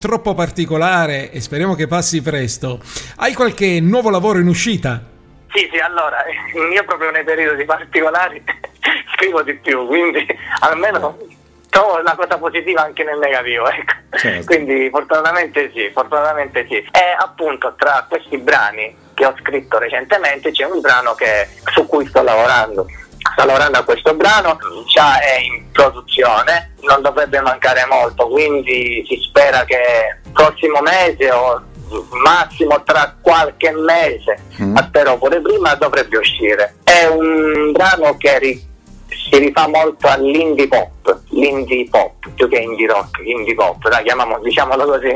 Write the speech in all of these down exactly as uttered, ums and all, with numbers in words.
troppo particolare e speriamo che passi presto. Hai qualche nuovo lavoro in uscita? Sì, sì, allora, io proprio nei periodi particolari scrivo di più, quindi almeno trovo la cosa positiva anche nel negativo, ecco. Certo. Quindi fortunatamente sì, fortunatamente sì. E appunto tra questi brani che ho scritto recentemente c'è un brano che, su cui sto lavorando. Sto lavorando a questo brano, già è in produzione, non dovrebbe mancare molto, quindi si spera che il prossimo mese o massimo tra qualche mese, mm. ma spero pure prima, dovrebbe uscire. È un brano che ri- si rifà molto all'indie pop, l'indie pop più che indie rock, indie pop, dai, chiamiamo, diciamolo così,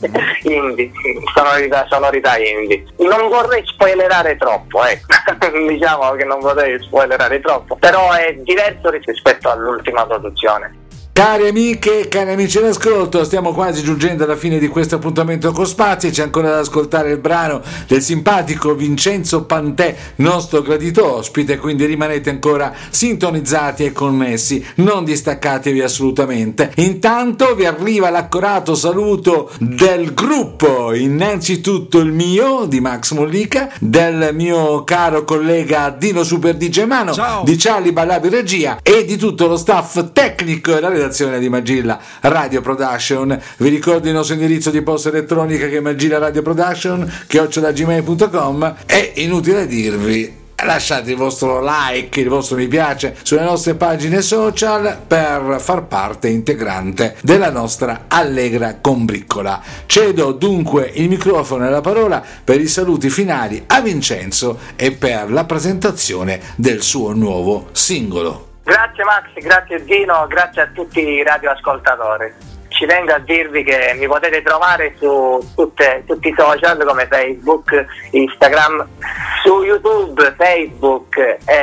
indie, sonorità, sonorità indie. Non vorrei spoilerare troppo, ecco, diciamo che non vorrei spoilerare troppo, però è diverso rispetto all'ultima produzione. Cari amiche e cari amici d'ascolto, stiamo quasi giungendo alla fine di questo appuntamento con Spazio. C'è ancora da ascoltare il brano del simpatico Vincenzo Pantè, nostro gradito ospite, quindi rimanete ancora sintonizzati e connessi, non distaccatevi assolutamente. Intanto vi arriva l'accorato saluto del gruppo, innanzitutto il mio, di Max Mollica, del mio caro collega Dino Super D J Mano, ciao, di Charlie Ballabi Regia e di tutto lo staff tecnico e la redazione di Magilla Radio Production. Vi ricordo il nostro indirizzo di posta elettronica che è Magilla Radio Production chiocciola gmail punto com. È inutile dirvi, lasciate il vostro like, il vostro mi piace sulle nostre pagine social per far parte integrante della nostra allegra combriccola. Cedo dunque il microfono e la parola per i saluti finali a Vincenzo e per la presentazione del suo nuovo singolo. Grazie Max, grazie Dino, grazie a tutti i radioascoltatori. Ci tengo a dirvi che mi potete trovare su tutte, tutti i social come Facebook, Instagram, su YouTube, Facebook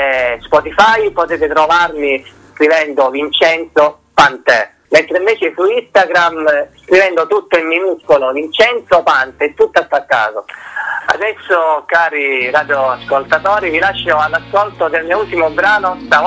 e Spotify potete trovarmi scrivendo Vincenzo Pantè, mentre invece su Instagram scrivendo tutto in minuscolo Vincenzo Pantè, tutto attaccato. Adesso cari radioascoltatori vi lascio all'ascolto del mio ultimo brano, stavolta